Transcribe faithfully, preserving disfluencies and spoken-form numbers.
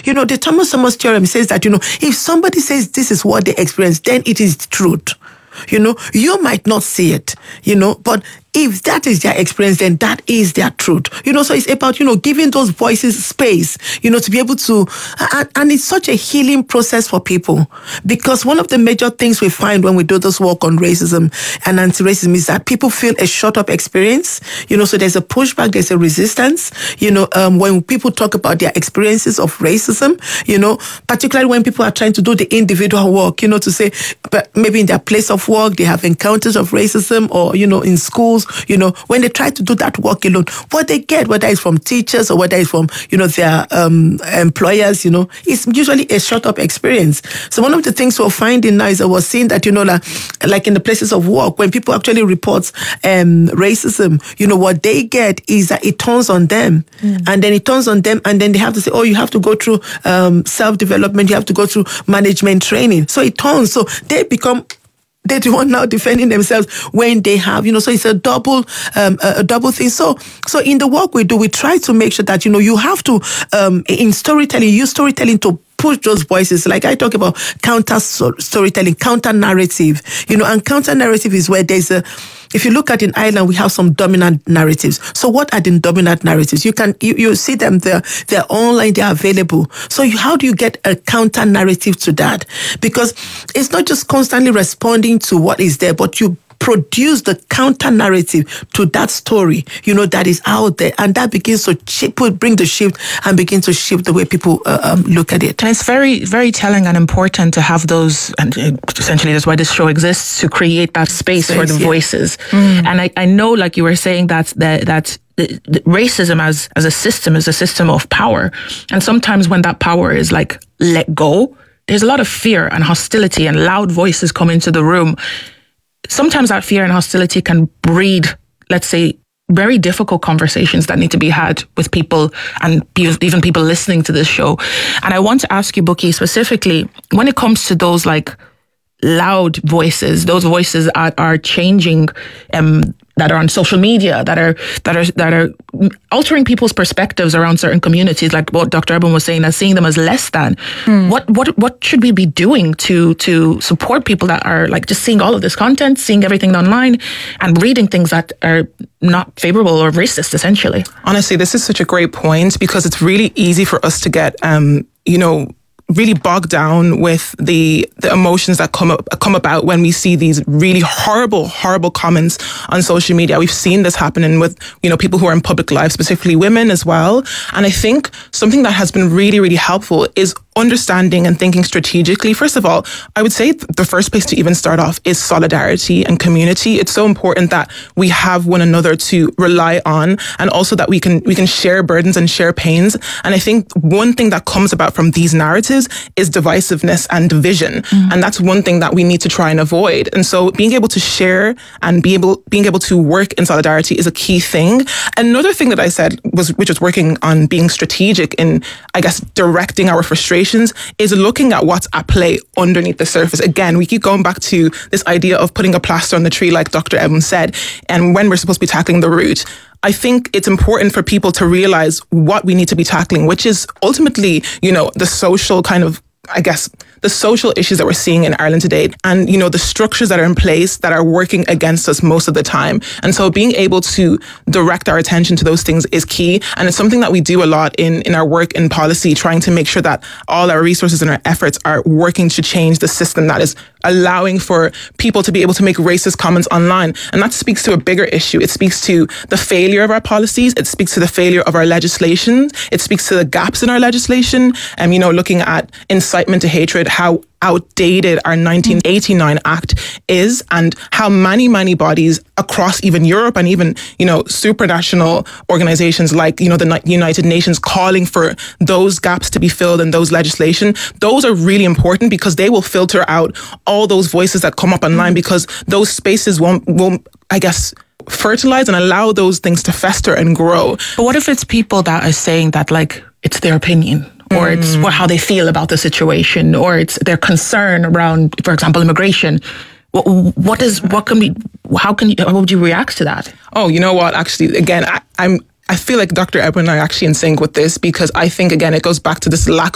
You know, the Thomas Summers theorem says that, you know, if somebody says this is what they experience, then it is truth. You know, you might not see it, you know, but if that is their experience, then that is their truth. You know, so it's about, you know, giving those voices space, you know, to be able to, and, and it's such a healing process for people, because one of the major things we find when we do this work on racism and anti-racism is that people feel a short-up experience, you know, so there's a pushback, there's a resistance, you know, um, when people talk about their experiences of racism, you know, particularly when people are trying to do the individual work, you know, to say, but maybe in their place of work, they have encounters of racism, or, you know, in schools, you know, when they try to do that work alone, what they get, whether it's from teachers or whether it's from, you know, their um, employers, you know, it's usually a short-up experience. So one of the things we're finding now is that we're seeing that, you know, like, like in the places of work, when people actually report um, racism, you know, what they get is that it turns on them. Mm. And then it turns on them, and then they have to say, oh, you have to go through um, self-development, you have to go through management training. So it turns, so they become they're the one now defending themselves when they have, you know, so it's a double, um, a double thing. So, so in the work we do, we try to make sure that, you know, you have to, um, in storytelling, use storytelling to push those voices. Like I talk about counter storytelling, counter narrative, you know, and counter narrative is where there's a, if you look at in Ireland, we have some dominant narratives. So what are the dominant narratives? You can, you, you see them there, they're online, they're available. So you, how do you get a counter narrative to that? Because it's not just constantly responding to what is there, but you produce the counter narrative to that story, you know, that is out there, and that begins to shift, bring the shift and begin to shift the way people uh, um, look at it. And it's very, very telling and important to have those, and essentially that's why this show exists, to create that space, space for the yeah. voices. Mm. And I, I know, like you were saying, that that that the, the racism as as a system is a system of power, and sometimes when that power is like let go, there's a lot of fear and hostility, and loud voices come into the room. Sometimes that fear and hostility can breed, let's say, very difficult conversations that need to be had with people, and even people listening to this show. And I want to ask you, Buki, specifically, when it comes to those like loud voices, those voices that are changing, um, that are on social media, that are that are that are altering people's perspectives around certain communities, like what Doctor Eben was saying, as seeing them as less than. Mm. What what what should we be doing to to support people that are like just seeing all of this content, seeing everything online, and reading things that are not favorable or racist, essentially? Honestly, this is such a great point, because it's really easy for us to get, um, you know, really bogged down with the the emotions that come up, come about when we see these really horrible, horrible comments on social media. We've seen this happening with, you know, people who are in public life, specifically women as well. And I think something that has been really, really helpful is understanding and thinking strategically. First of all, I would say the first place to even start off is solidarity and community. It's so important that we have one another to rely on, and also that we can we can share burdens and share pains. And I think one thing that comes about from these narratives is divisiveness and division. Mm-hmm. And that's one thing that we need to try and avoid. And so being able to share and be able being able to work in solidarity is a key thing. Another thing that I said was, which was working on being strategic in, I guess, directing our frustration, is looking at what's at play underneath the surface. Again, we keep going back to this idea of putting a plaster on the tree, like Doctor Eben said, and when we're supposed to be tackling the root. I think it's important for people to realize what we need to be tackling, which is ultimately, you know, the social kind of, I guess, the social issues that we're seeing in Ireland today, and, you know, the structures that are in place that are working against us most of the time. And so being able to direct our attention to those things is key. And it's something that we do a lot in, in our work in policy, trying to make sure that all our resources and our efforts are working to change the system that is allowing for people to be able to make racist comments online. And that speaks to a bigger issue. It speaks to the failure of our policies. It speaks to the failure of our legislation. It speaks to the gaps in our legislation. And, you know, looking at incitement to hatred, how outdated our nineteen eighty-nine Act is, and how many, many bodies across even Europe and even, you know, supranational organizations like, you know, the United Nations calling for those gaps to be filled in those legislation. Those are really important, because they will filter out all those voices that come up online, because those spaces won't, won't, I guess, fertilize and allow those things to fester and grow. But what if it's people that are saying that, like, it's their opinion, or mm. it's what, how they feel about the situation, or it's their concern around, for example, immigration? What, what is, what can we, how can you, how would you react to that? Oh, you know what? Actually, again, I, I'm, I feel like Doctor Eben and I are actually in sync with this, because I think, again, it goes back to this lack